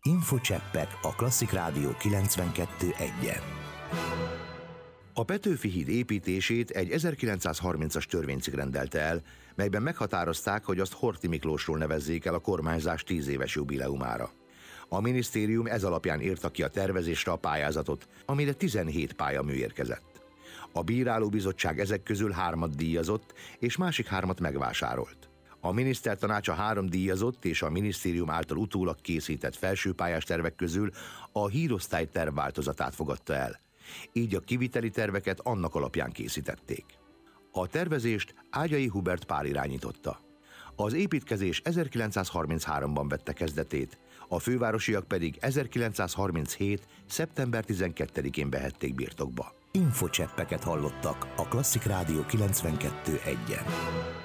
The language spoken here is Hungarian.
Infocseppek a Klasszik Rádió 92.1-en. A Petőfi híd építését egy 1930-as törvénycikk rendelte el, melyben meghatározták, hogy azt Horthy Miklósról nevezzék el a kormányzás 10 éves jubileumára. A minisztérium ez alapján írta ki a tervezésre a pályázatot, amire 17 pályamű érkezett. A bírálóbizottság ezek közül 3-at díjazott, és másik 3-at megvásárolt. A minisztertanács a 3 díjazott és a minisztérium által utólag készített felsőpályás tervek közül a hírosztály terv változatát fogadta el. Így a kiviteli terveket annak alapján készítették. A tervezést Ágyai Hubert Pál irányította. Az építkezés 1933-ban vette kezdetét, a fővárosiak pedig 1937. szeptember 12-én vehették birtokba. Infocseppeket hallottak a Klasszik Rádió 92.1-en.